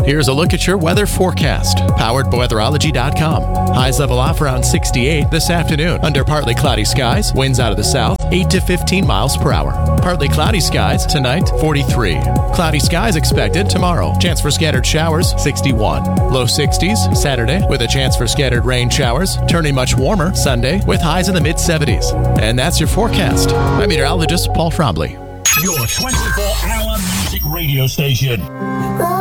Here's a look at your weather forecast, powered by weatherology.com. Highs level off around 68 this afternoon. Under partly cloudy skies, winds out of the south, 8 to 15 miles per hour. Partly cloudy skies tonight, 43. Cloudy skies expected tomorrow. Chance for scattered showers, 61. Low 60s Saturday with a chance for scattered rain showers. Turning much warmer Sunday with highs in the mid-70s. And that's your forecast. I'm meteorologist Paul Frombley. Your 24-hour music radio station.